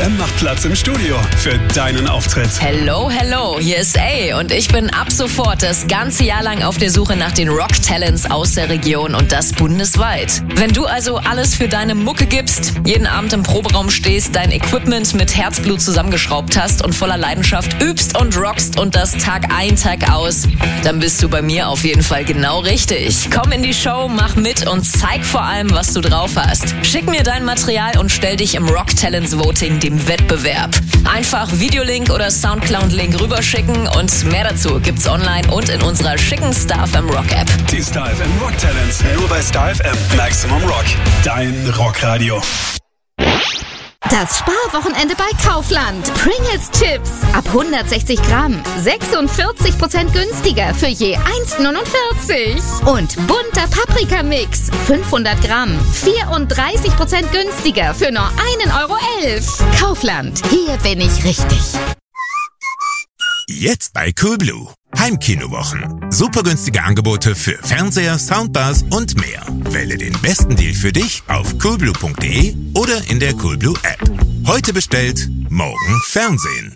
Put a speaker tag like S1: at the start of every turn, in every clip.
S1: FM macht Platz im Studio für deinen Auftritt.
S2: Hello, hello, hier ist A und ich bin ab sofort das ganze Jahr lang auf der Suche nach den Rock-Talents aus der Region und das bundesweit. Wenn du also alles für deine Mucke gibst, jeden Abend im Proberaum stehst, dein Equipment mit Herzblut zusammengeschraubt hast und voller Leidenschaft übst und rockst und das Tag ein, Tag aus, dann bist du bei mir auf jeden Fall genau richtig. Komm in die Show, mach mit und zeig vor allem, was du drauf hast. Schick mir dein Material und stell dich im Rock Talents Voting, dem Wettbewerb. Einfach Videolink oder Soundcloud-Link rüberschicken und mehr dazu gibt's online und in unserer schicken Star FM Rock App.
S1: Die Star FM Rock Talents, nur bei Star FM. Maximum Rock, dein Rockradio.
S3: Das Sparwochenende bei Kaufland. Pringles Chips ab 160 Gramm. 46% günstiger für je 1,49. Und bunter Paprikamix. 500 Gramm. 34% günstiger für nur 1,11 €. Kaufland. Hier bin ich richtig.
S4: Jetzt bei Coolblue. Heimkinowochen. Super günstige Angebote für Fernseher, Soundbars und mehr. Wähle den besten Deal für dich auf coolblue.de oder in der Coolblue App. Heute bestellt, morgen Fernsehen.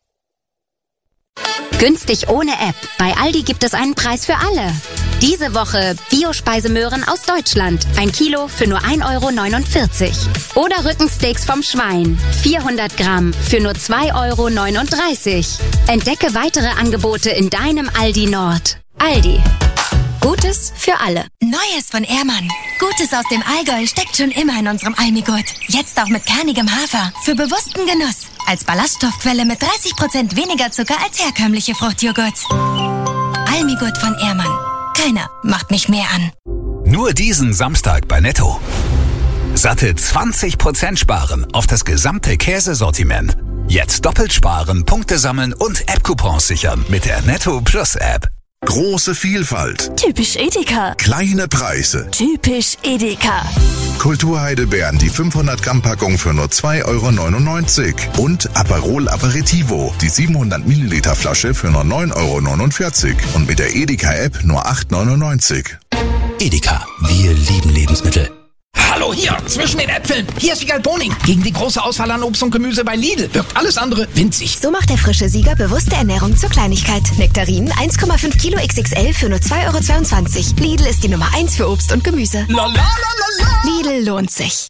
S5: Günstig ohne App. Bei Aldi gibt es einen Preis für alle. Diese Woche Bio-Speisemöhren aus Deutschland. 1 Kilo für nur 1,49 €. Oder Rückensteaks vom Schwein. 400 Gramm für nur 2,39 €. Entdecke weitere Angebote in deinem Aldi Nord. Aldi. Gutes für alle.
S6: Neues von Ehrmann. Gutes aus dem Allgäu steckt schon immer in unserem Almigurt. Jetzt auch mit kernigem Hafer. Für bewussten Genuss. Als Ballaststoffquelle mit 30% weniger Zucker als herkömmliche Fruchtjoghurt. Almigurt von Ehrmann. Keiner macht mich mehr an.
S7: Nur diesen Samstag bei Netto. Satte 20% sparen auf das gesamte Käsesortiment. Jetzt doppelt sparen, Punkte sammeln und App-Coupons sichern mit der Netto Plus App.
S8: Große Vielfalt.
S9: Typisch Edeka.
S8: Kleine Preise.
S9: Typisch Edeka.
S8: Kulturheidelbeeren, die 500 Gramm Packung für nur 2,99 € und Aperol Aperitivo, die 700 Milliliter Flasche für nur 9,49 € und mit der Edeka App nur 8,99 €.
S10: Edeka, wir lieben Lebensmittel.
S11: Hallo hier, zwischen den Äpfeln. Hier ist Wiegald Boning. Gegen die große Auswahl an Obst und Gemüse bei Lidl wirkt alles andere winzig.
S12: So macht der frische Sieger bewusste Ernährung zur Kleinigkeit. Nektarinen 1,5 Kilo XXL für nur 2,22 €. Lidl ist die Nummer 1 für Obst und Gemüse. Lidl lohnt sich.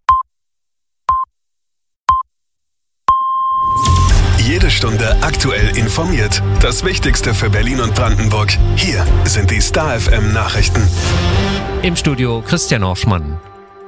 S1: Jede Stunde aktuell informiert. Das Wichtigste für Berlin und Brandenburg. Hier sind die Star FM Nachrichten.
S13: Im Studio Christian Orschmann.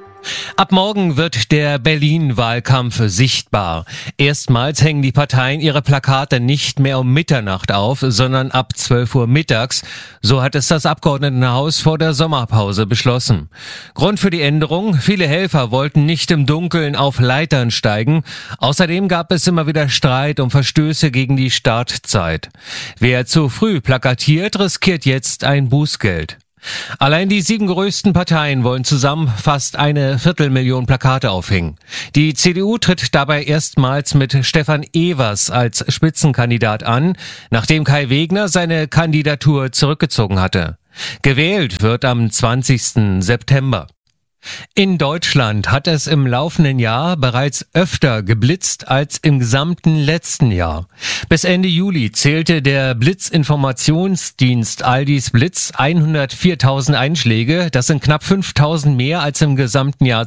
S13: Ab morgen wird der Berlin-Wahlkampf sichtbar. Erstmals hängen die Parteien ihre Plakate nicht mehr um Mitternacht auf, sondern ab 12 Uhr mittags. So hat es das Abgeordnetenhaus vor der Sommerpause beschlossen. Grund für die Änderung: viele Helfer wollten nicht im Dunkeln auf Leitern steigen. Außerdem gab es immer wieder Streit um Verstöße gegen die Startzeit. Wer zu früh plakatiert, riskiert jetzt ein Bußgeld. Allein die 7 größten Parteien wollen zusammen fast 250.000 Plakate aufhängen. Die CDU tritt dabei erstmals mit Stefan Evers als Spitzenkandidat an, nachdem Kai Wegner seine Kandidatur zurückgezogen hatte. Gewählt wird am 20. September. In Deutschland hat es im laufenden Jahr bereits öfter geblitzt als im gesamten letzten Jahr. Bis Ende Juli zählte der Blitzinformationsdienst Aldis Blitz 104.000 Einschläge. Das sind knapp 5.000 mehr als im gesamten Jahr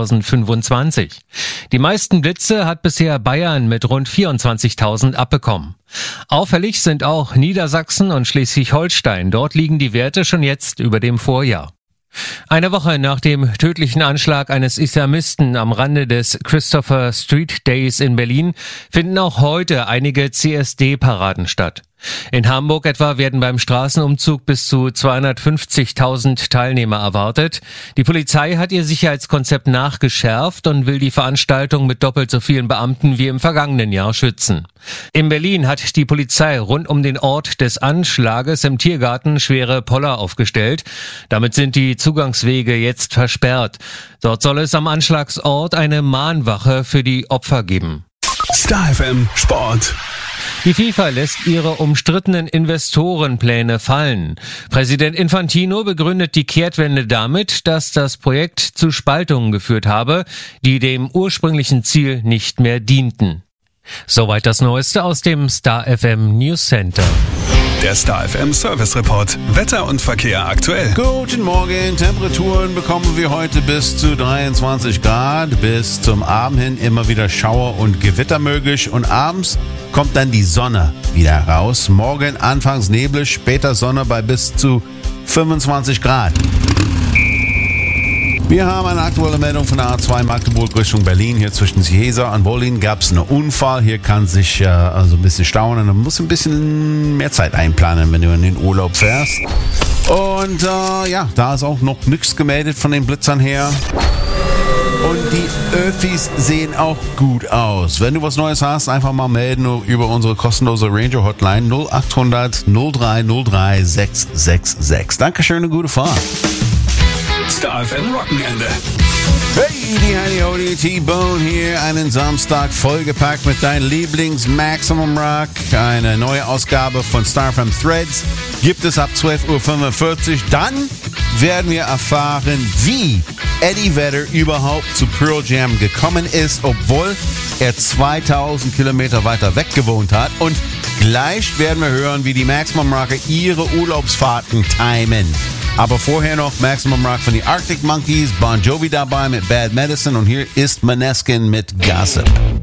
S13: 2025. Die meisten Blitze hat bisher Bayern mit rund 24.000 abbekommen. Auffällig sind auch Niedersachsen und Schleswig-Holstein. Dort liegen die Werte schon jetzt über dem Vorjahr. Eine Woche nach dem tödlichen Anschlag eines Islamisten am Rande des Christopher Street Days in Berlin finden auch heute einige CSD-Paraden statt. In Hamburg etwa werden beim Straßenumzug bis zu 250.000 Teilnehmer erwartet. Die Polizei hat ihr Sicherheitskonzept nachgeschärft und will die Veranstaltung mit doppelt so vielen Beamten wie im vergangenen Jahr schützen. In Berlin hat die Polizei rund um den Ort des Anschlages im Tiergarten schwere Poller aufgestellt. Damit sind die Zugangswege jetzt versperrt. Dort soll es am Anschlagsort eine Mahnwache für die Opfer geben.
S1: Star FM Sport.
S13: Die FIFA lässt ihre umstrittenen Investorenpläne fallen. Präsident Infantino begründet die Kehrtwende damit, dass das Projekt zu Spaltungen geführt habe, die dem ursprünglichen Ziel nicht mehr dienten. Soweit das Neueste aus dem Star FM News Center.
S1: Der Star FM Service Report. Wetter und Verkehr aktuell.
S14: Guten Morgen. Temperaturen bekommen wir heute bis zu 23 Grad. Bis zum Abend hin immer wieder Schauer und Gewitter möglich. Und abends kommt dann die Sonne wieder raus. Morgen anfangs neblig, später Sonne bei bis zu 25 Grad. Wir haben eine aktuelle Meldung von der A2 Magdeburg Richtung Berlin. Hier zwischen Cieza und Wollin gab es einen Unfall. Hier kann sich also ein bisschen stauen. Und du musst ein bisschen mehr Zeit einplanen, wenn du in den Urlaub fährst. Und da ist auch noch nichts gemeldet von den Blitzern her. Und die Öffis sehen auch gut aus. Wenn du was Neues hast, einfach mal melden über unsere kostenlose Ranger Hotline 0800 0303 666. Dankeschön und gute Fahrt.
S1: Star FM Rockenende.
S14: Hey, die Heidi Hodi, T-Bone hier. Einen Samstag vollgepackt mit deinem Lieblings-Maximum Rock. Eine neue Ausgabe von Star FM Threads gibt es ab 12.45 Uhr. Dann werden wir erfahren, wie Eddie Vedder überhaupt zu Pearl Jam gekommen ist, obwohl er 2000 Kilometer weiter weg gewohnt hat. Und gleich werden wir hören, wie die Maximum Rocker ihre Urlaubsfahrten timen. Aber vorher noch Maximum Rock von den Arctic Monkeys, Bon Jovi dabei mit Bad Medicine und hier ist Maneskin mit Gossip.